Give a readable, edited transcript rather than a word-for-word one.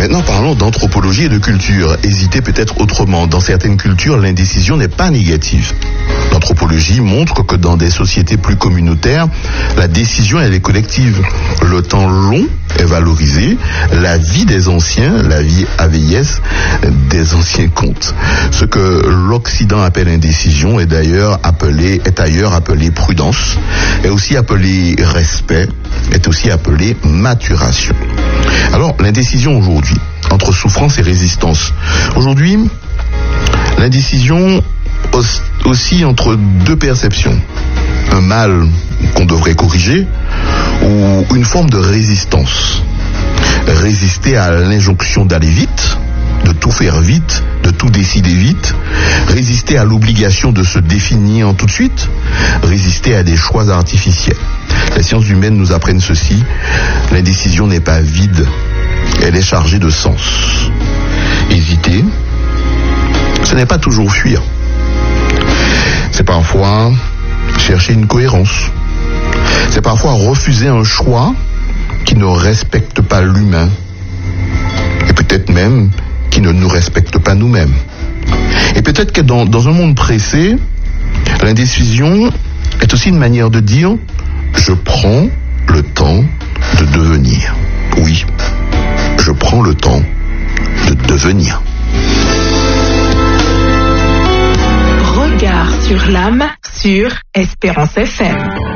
Maintenant, parlons d'anthropologie et de culture. Hésiter peut-être autrement. Dans certaines cultures, l'indécision n'est pas négative. L'anthropologie montre que dans des sociétés plus communautaires, la décision, elle est collective. Le temps long est valorisé. La vie des anciens, la vie à vieillesse des anciens compte. Ce que l'Occident appelle indécision est ailleurs appelé prudence, est aussi appelé respect, est aussi appelé maturation. Alors, l'indécision aujourd'hui, entre souffrance et résistance. Aujourd'hui, l'indécision oscille entre deux perceptions. Un mal qu'on devrait corriger ou une forme de résistance. Résister à l'injonction d'aller vite, de tout faire vite, de tout décider vite, résister à l'obligation de se définir tout de suite, résister à des choix artificiels. Les sciences humaines nous apprennent ceci: l'indécision n'est pas vide, elle est chargée de sens. Hésiter, ce n'est pas toujours fuir. C'est parfois chercher une cohérence. C'est parfois refuser un choix qui ne respecte pas l'humain. Et peut-être même qui ne nous respecte pas nous-mêmes. Et peut-être que dans un monde pressé, l'indécision est aussi une manière de dire: je prends le temps de devenir. Oui, je prends le temps de devenir. Regard sur l'âme sur Espérance FM.